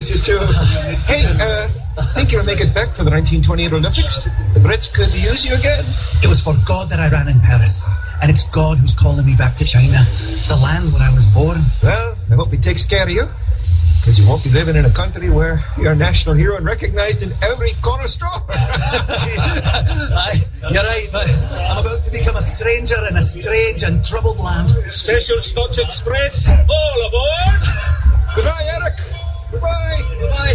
miss you too. Hey, think you'll make it back for the 1928 Olympics? The Brits could use you again. It was for God that I ran in Paris. And it's God who's calling me back to China, the land where I was born. Well, I hope he takes care of you, because you won't be living in a country where you're a national hero and recognized in every corner store. Aye, you're right, but I'm about to become a stranger in a strange and troubled land. Special Scotch Express, all aboard! Goodbye, Eric. Goodbye. Goodbye.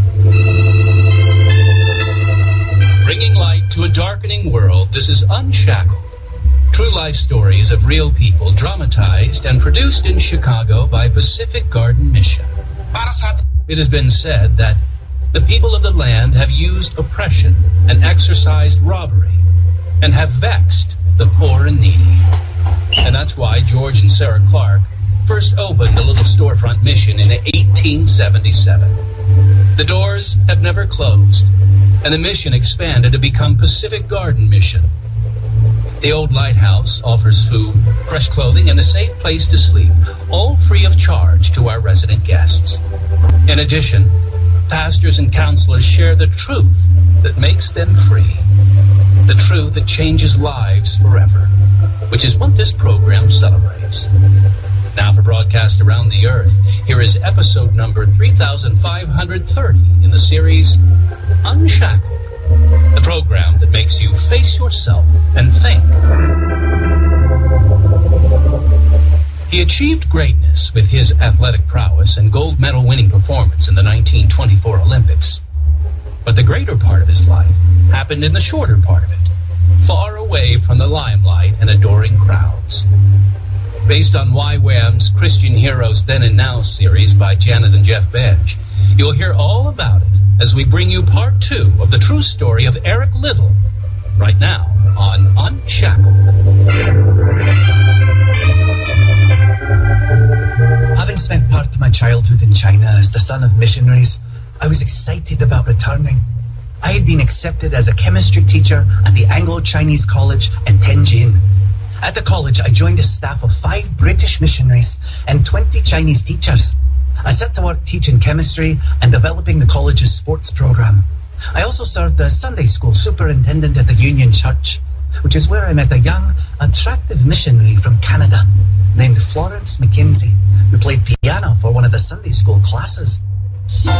Bringing light to a darkening world, this is Unshackled. True life stories of real people dramatized and produced in Chicago by Pacific Garden Mission. It has been said that the people of the land have used oppression and exercised robbery and have vexed the poor and needy. And that's why George and Sarah Clark first opened the little storefront mission in 1877. The doors have never closed, and the mission expanded to become Pacific Garden Mission. The old lighthouse offers food, fresh clothing, and a safe place to sleep, all free of charge to our resident guests. In addition, pastors and counselors share the truth that makes them free, the truth that changes lives forever, which is what this program celebrates. Now for broadcast around the earth, here is episode number 3530 in the series Unshackled. The program that makes you face yourself and think. He achieved greatness with his athletic prowess and gold medal winning performance in the 1924 Olympics. But the greater part of his life happened in the shorter part of it, far away from the limelight and adoring crowds. Based on YWAM's Christian Heroes Then and Now series by Janet and Jeff Benj, you'll hear all about it as we bring you part 2 of the true story of Eric Liddell, right now on Unshackled. Having spent part of my childhood in China as the son of missionaries, I was excited about returning. I had been accepted as a chemistry teacher at the Anglo-Chinese College at Tianjin. At the college, I joined a staff of 5 British missionaries and 20 Chinese teachers. I set to work teaching chemistry and developing the college's sports program. I also served as Sunday school superintendent at the Union Church, which is where I met a young, attractive missionary from Canada named Florence McKenzie, who played piano for one of the Sunday school classes.